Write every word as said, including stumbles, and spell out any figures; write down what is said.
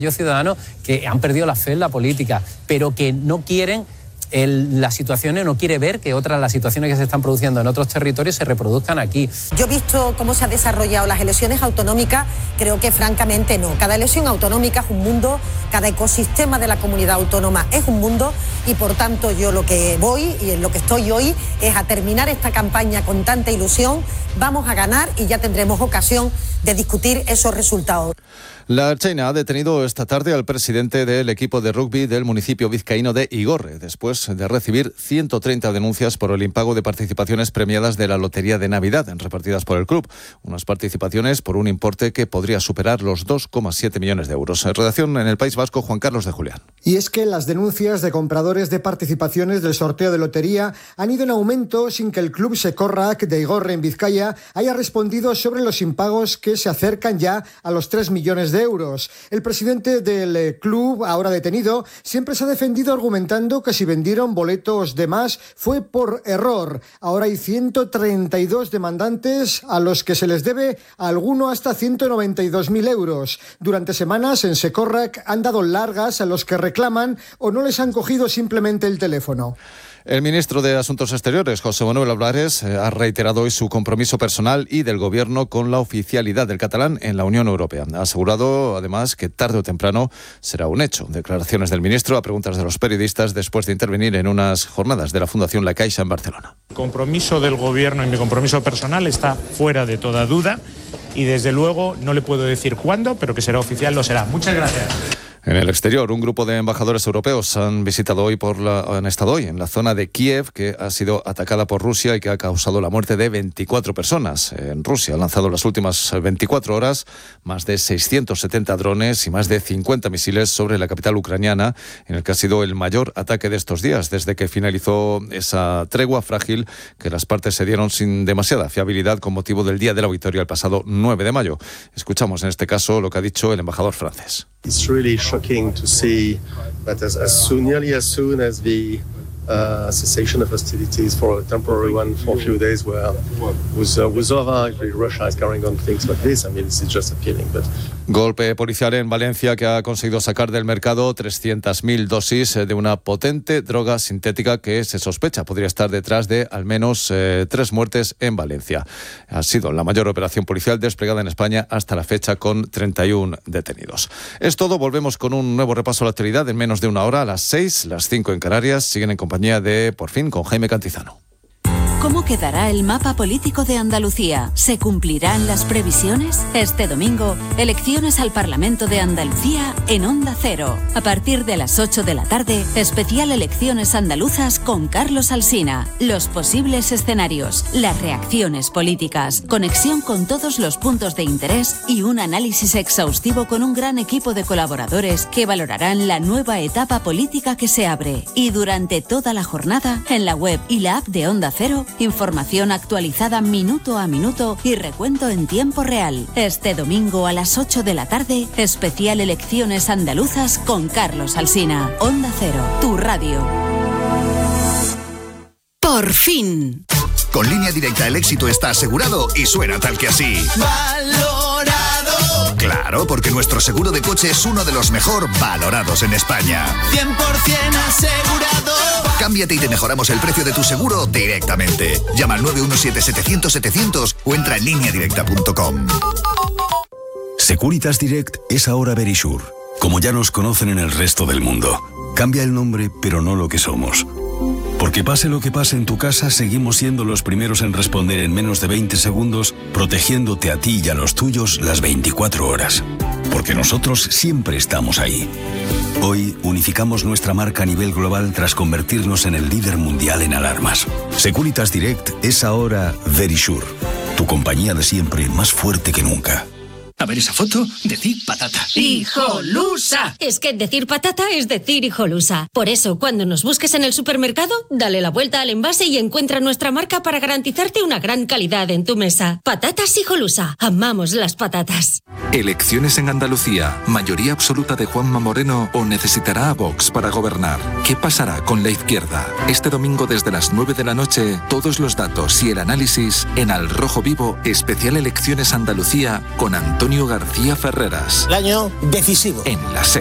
Yo ciudadanos que han perdido la fe en la política, pero que no quieren el, las situaciones, no quiere ver que otras las situaciones que se están produciendo en otros territorios se reproduzcan aquí. Yo he visto cómo se han desarrollado las elecciones autonómicas, creo que francamente no. Cada elección autonómica es un mundo, cada ecosistema de la comunidad autónoma es un mundo y por tanto yo lo que voy y en lo que estoy hoy es a terminar esta campaña con tanta ilusión. Vamos a ganar y ya tendremos ocasión de discutir esos resultados. La Ertzaintza ha detenido esta tarde al presidente del equipo de rugby del municipio vizcaíno de Igorre, después de recibir ciento treinta denuncias por el impago de participaciones premiadas de la Lotería de Navidad repartidas por el club. Unas participaciones por un importe que podría superar los dos coma siete millones de euros. En redacción en el País Vasco, Juan Carlos de Julián. Y es que las denuncias de compradores de participaciones del sorteo de lotería han ido en aumento sin que el club Sekorrak de Igorre en Vizcaya haya respondido sobre los impagos que se acercan ya a los tres millones de euros. El presidente del club, ahora detenido, siempre se ha defendido argumentando que si vendieron boletos de más fue por error. Ahora hay ciento treinta y dos demandantes a los que se les debe a alguno hasta ciento noventa y dos mil euros. Durante semanas en Sekorrak han dado largas a los que reclaman o no les han cogido simplemente el teléfono. El ministro de Asuntos Exteriores, José Manuel Álvarez, ha reiterado hoy su compromiso personal y del Gobierno con la oficialidad del catalán en la Unión Europea. Ha asegurado, además, que tarde o temprano será un hecho. Declaraciones del ministro a preguntas de los periodistas después de intervenir en unas jornadas de la Fundación La Caixa en Barcelona. El compromiso del Gobierno y mi compromiso personal está fuera de toda duda y, desde luego, no le puedo decir cuándo, pero que será oficial, lo será. Muchas gracias. En el exterior, un grupo de embajadores europeos han visitado hoy por la, han estado hoy en la zona de Kiev, que ha sido atacada por Rusia y que ha causado la muerte de veinticuatro personas. En Rusia han lanzado en las últimas veinticuatro horas más de seiscientos setenta drones y más de cincuenta misiles sobre la capital ucraniana, en el que ha sido el mayor ataque de estos días, desde que finalizó esa tregua frágil que las partes se dieron sin demasiada fiabilidad con motivo del Día de la Victoria el pasado nueve de mayo. Escuchamos en este caso lo que ha dicho el embajador francés. It's really shocking to see that as, as soon, nearly as soon as the uh, cessation of hostilities for a temporary one for a few days were, was, uh, was over, if Russia is carrying on things like this, I mean, this is just appealing, but... Golpe policial en Valencia que ha conseguido sacar del mercado trescientas mil dosis de una potente droga sintética que se sospecha podría estar detrás de al menos eh, tres muertes en Valencia. Ha sido la mayor operación policial desplegada en España hasta la fecha con treinta y uno detenidos. Es todo, volvemos con un nuevo repaso a la actualidad en menos de una hora, a las seis, las cinco en Canarias. Siguen en compañía de Por Fin con Jaime Cantizano. ¿Cómo quedará el mapa político de Andalucía? ¿Se cumplirán las previsiones? Este domingo, elecciones al Parlamento de Andalucía en Onda Cero. A partir de las ocho de la tarde, especial Elecciones Andaluzas con Carlos Alsina. Los posibles escenarios, las reacciones políticas, conexión con todos los puntos de interés y un análisis exhaustivo con un gran equipo de colaboradores que valorarán la nueva etapa política que se abre. Y durante toda la jornada, en la web y la app de Onda Cero, información actualizada minuto a minuto y recuento en tiempo real. Este domingo a las ocho de la tarde, especial Elecciones Andaluzas con Carlos Alsina. Onda Cero, tu radio. Por fin. Con Línea Directa el éxito está asegurado y suena tal que así. ¡Valorado! Claro, porque nuestro seguro de coche es uno de los mejor valorados en España. cien por ciento asegurado. Cámbiate y te mejoramos el precio de tu seguro directamente. Llama al nueve uno siete, setecientos, setecientos o entra en línea directa punto com. Securitas Direct es ahora Verisure, como ya nos conocen en el resto del mundo. Cambia el nombre, pero no lo que somos. Porque pase lo que pase en tu casa, seguimos siendo los primeros en responder en menos de veinte segundos, protegiéndote a ti y a los tuyos las veinticuatro horas. Porque nosotros siempre estamos ahí. Hoy unificamos nuestra marca a nivel global tras convertirnos en el líder mundial en alarmas. Securitas Direct es ahora Verisure, tu compañía de siempre más fuerte que nunca. A ver esa foto, decir patata. ¡Hijolusa! Es que decir patata es decir hijolusa. Por eso, cuando nos busques en el supermercado, dale la vuelta al envase y encuentra nuestra marca para garantizarte una gran calidad en tu mesa. Patatas Hijolusa. Amamos las patatas. Elecciones en Andalucía. ¿Mayoría absoluta de Juanma Moreno o necesitará a Vox para gobernar? ¿Qué pasará con la izquierda? Este domingo desde las nueve de la noche, todos los datos y el análisis en Al Rojo Vivo, especial Elecciones Andalucía con Antonio Antonio García Ferreras. El año decisivo. En la SER.